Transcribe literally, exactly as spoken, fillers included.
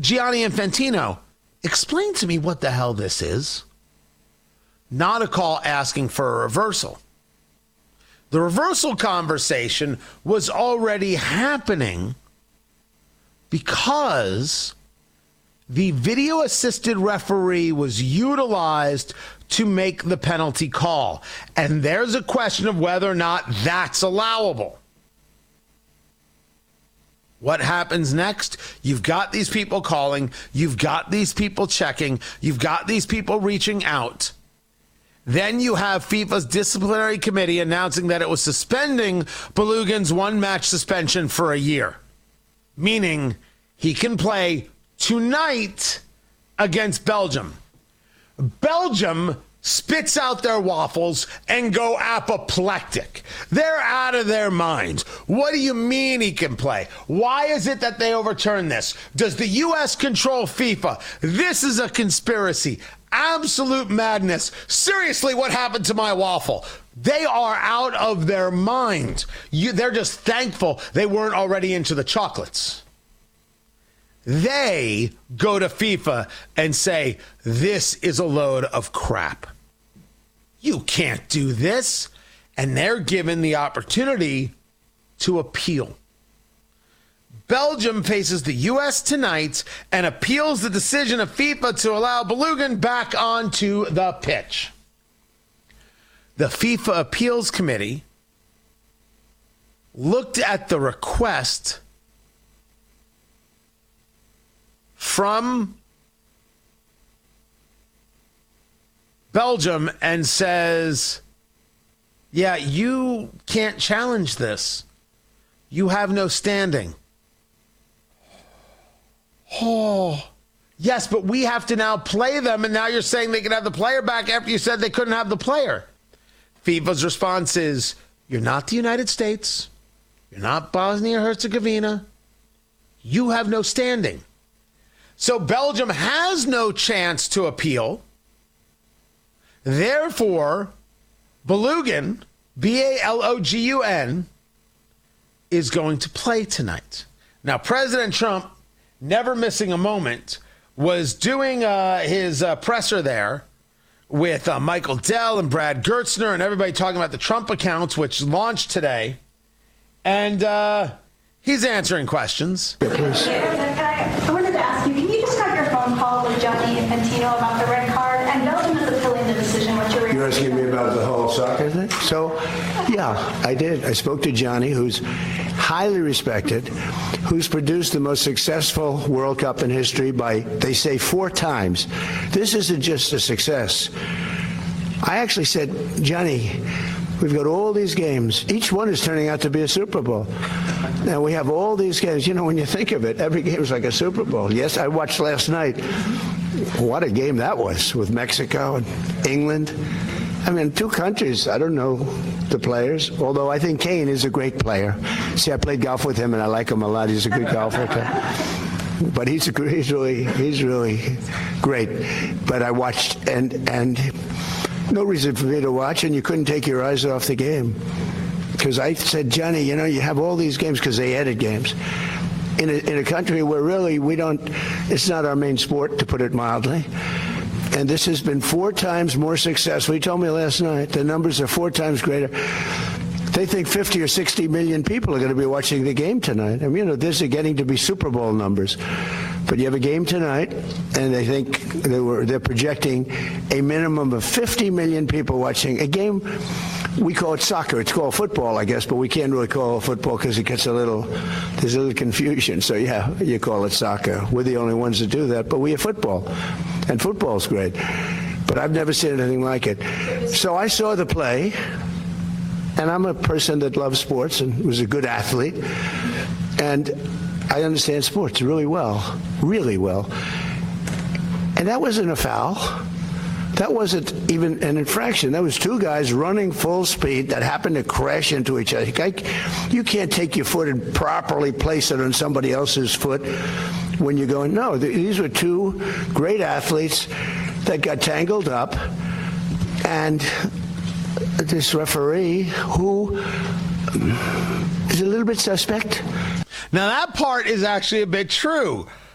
Gianni Infantino, explain to me what the hell this is. Not a call asking for a reversal. The reversal conversation was already happening because the video-assisted referee was utilized to make the penalty call. And there's a question of whether or not that's allowable. What happens next? You've got these people calling. You've got these people checking. You've got these people reaching out. Then you have FIFA's disciplinary committee announcing that it was suspending Balogun's one-match suspension for a year, meaning he can play tonight against Belgium. Belgium spits out their waffles and go apoplectic. They're out of their minds. What do you mean he can play? Why is it that they overturn this? Does the U S control FIFA? This is a conspiracy. Absolute madness. Seriously, what happened to my waffle? They are out of their mind. You, they're just thankful they weren't already into the chocolates. They go to FIFA and say, this is a load of crap. You can't do this. And they're given the opportunity to appeal. Belgium faces the U S tonight and appeals the decision of FIFA to allow Balogun back onto the pitch. The FIFA Appeals Committee looked at the request from Belgium and says, yeah, you can't challenge this. You have no standing. Oh, yes, but we have to now play them, and now you're saying they can have the player back after you said they couldn't have the player. FIFA's response is, you're not the United States. You're not Bosnia-Herzegovina. You have no standing. So Belgium has no chance to appeal. Therefore, Balogun, B A L O G U N, is going to play tonight. Now, President Trump, never missing a moment, was doing uh, his uh, presser there with uh, Michael Dell and Brad Gertzner and everybody talking about the Trump accounts, which launched today. And uh, he's answering questions. Yeah, please. I, I wanted to ask you, can you describe your phone call with Gianni Infantino about the red card? And Belgium is appealing the decision. What's your reaction? You're asking me about the whole soccer thing? So, yeah, I did. I spoke to Gianni, who's highly respected, who's produced the most successful World Cup in history by, they say, four times. This isn't just a success. I actually said, Gianni, we've got all these games. Each one is turning out to be a Super Bowl. Now, we have all these games. You know, when you think of it, every game is like a Super Bowl. Yes, I watched last night. What a game that was with Mexico and England. I mean, two countries, I don't know the players, although I think Kane is a great player. See, I played golf with him, and I like him a lot. He's a good golfer. But he's, a, he's, really, he's really great. But I watched, and and no reason for me to watch, and you couldn't take your eyes off the game. Because I said, Johnny, you know, you have all these games because they added games. In a, in a country where really we don't, it's not our main sport, to put it mildly. And this has been four times more successful. He told me last night the numbers are four times greater. They think fifty or sixty million people are going to be watching the game tonight. I mean, you know, this is getting to be Super Bowl numbers. But you have a game tonight, and they think they were they're projecting a minimum of fifty million people watching a game. We call it soccer. It's called football, I guess, but we can't really call it football because it gets a little, there's a little confusion. So, yeah, you call it soccer. We're the only ones that do that, but we have football, and football's great. But I've never seen anything like it. So I saw the play, and I'm a person that loves sports and was a good athlete, and I understand sports really well, really well. And that wasn't a foul. That wasn't even an infraction. That was two guys running full speed that happened to crash into each other. You can't take your foot and properly place it on somebody else's foot when you're going, no, these were two great athletes that got tangled up. And this referee, who is a little bit suspect. Now, that part is actually a bit true.